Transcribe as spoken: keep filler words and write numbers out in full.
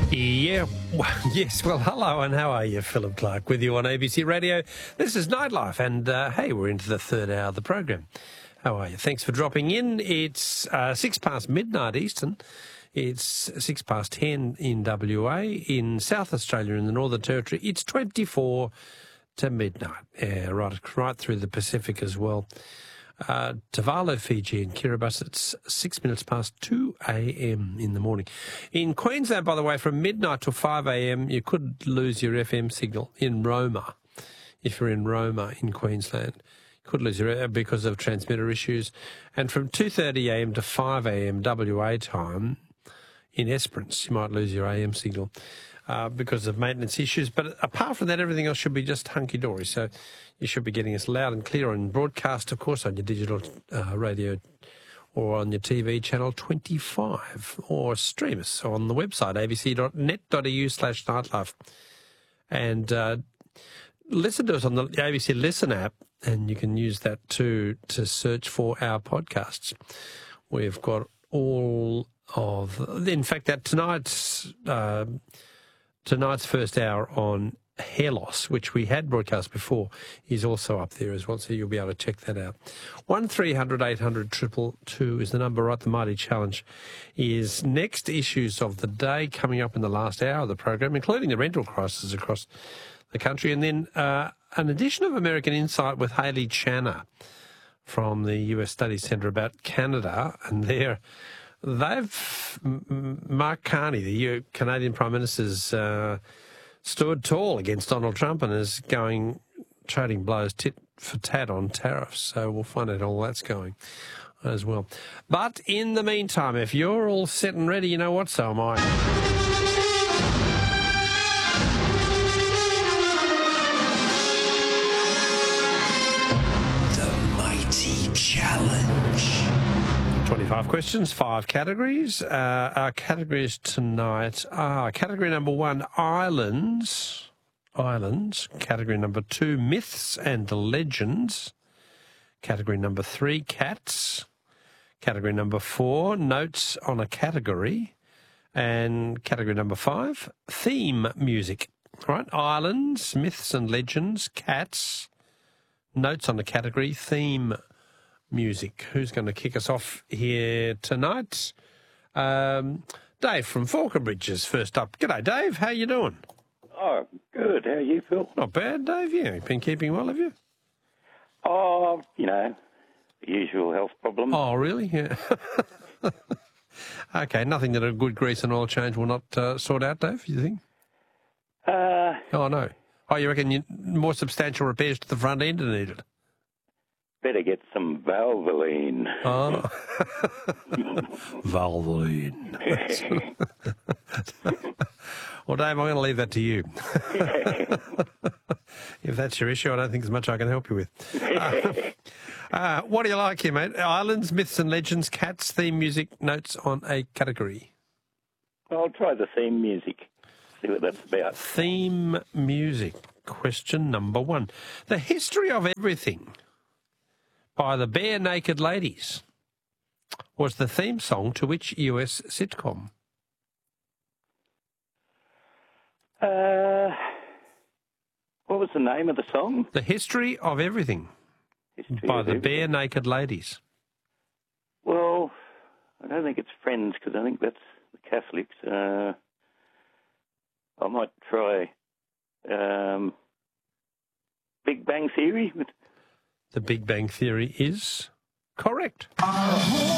Yeah, well, yes, well, hello and how are you? Philip Clark with you on A B C Radio. This is Nightlife and, uh, hey, we're into the third hour of the program. How are you? Thanks for dropping in. It's uh, six past midnight Eastern. It's six past ten in W A. In South Australia, in the Northern Territory, it's twenty-four to midnight, yeah, right, right through the Pacific as well. Uh, Tuvalu, Fiji and Kiribati, it's six minutes past two a.m. in the morning. In Queensland, by the way, from midnight till five a.m, you could lose your F M signal in Roma. If you're in Roma in Queensland, you could lose your because of transmitter issues. And from two thirty a.m. to five a.m. W A time in Esperance, you might lose your A M signal uh, because of maintenance issues. But apart from that, everything else should be just hunky-dory. So you should be getting us loud and clear on broadcast, of course, on your digital uh, radio or on your T V channel twenty-five, or stream us on the website a b c dot net dot a u slash nightlife. And uh, listen to us on the A B C Listen app, and you can use that too to search for our podcasts. We've got all of, in fact, that tonight's uh, tonight's first hour on hair loss, which we had broadcast before, is also up there as well, so you'll be able to check that out. one three hundred eight hundred two two two is the number, right? The Mighty Challenge is next. Issues of the day coming up in the last hour of the program, including the rental crisis across the country, and then uh, an edition of American Insight with Hayley Channer from the U S Studies Centre about Canada, and their they've Mark Carney, the Canadian Prime Minister's uh, stood tall against Donald Trump and is going, trading blows tit for tat on tariffs. So we'll find out how all that's going as well. But in the meantime, if you're all set and ready, you know what, so am I. The Mighty Challenge. twenty-five questions, five categories. Uh, our categories tonight are category number one, islands. Islands. Category number two, myths and legends. Category number three, cats. Category number four, notes on a category. And category number five, theme music. All right, islands, myths and legends, cats, notes on a category, theme music. Music. Who's going to kick us off here tonight? Um, Dave from Falconbridge is first up. G'day, Dave. How you doing? Oh, good. How are you, Phil? Not bad, Dave. Yeah, you've been keeping well, have you? Oh, you know, the usual health problems. Oh, really? Yeah. Okay, nothing that a good grease and oil change will not uh, sort out, Dave, you think? Uh, oh, no. Oh, you reckon you, more substantial repairs to the front end are needed? Better get some Valvoline. Oh. Valvoline. Well, Dave, I'm going to leave that to you. If that's your issue, I don't think there's much I can help you with. Uh, uh, what do you like here, mate? Islands, myths and legends, cats, theme music, notes on a category. I'll try the theme music, see what that's about. Theme music. Question number one. The History of Everything by the Bare Naked Ladies was the theme song to which U S sitcom? Uh, what was the name of the song? The History of Everything History by of the Everything. Bare Naked Ladies. Well, I don't think it's Friends, because I think that's the Catholics. Uh, I might try um, Big Bang Theory. The Big Bang Theory is correct.